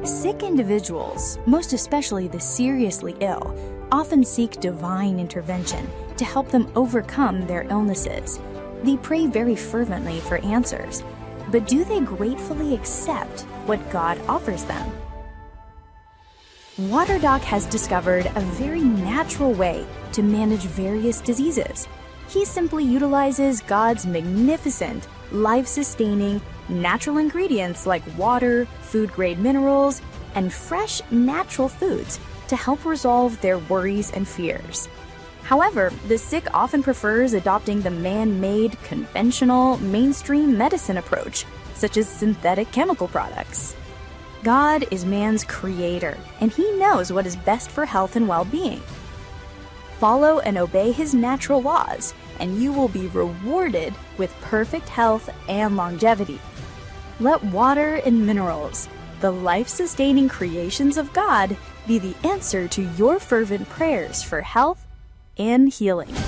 Sick individuals, most especially the seriously ill, often seek divine intervention to help them overcome their illnesses. They pray very fervently for answers, but do they gratefully accept what God offers them? WaterDoc has discovered a very natural way to manage various diseases. He simply utilizes God's magnificent, life-sustaining, natural ingredients like water, food-grade minerals, and fresh, natural foods to help resolve their worries and fears. However, the sick often prefers adopting the man-made, conventional, mainstream medicine approach, such as synthetic chemical products. God is man's creator, and he knows what is best for health and well-being. Follow and obey his natural laws, and you will be rewarded with perfect health and longevity. Let water and minerals, the life-sustaining creations of God, be the answer to your fervent prayers for health and healing.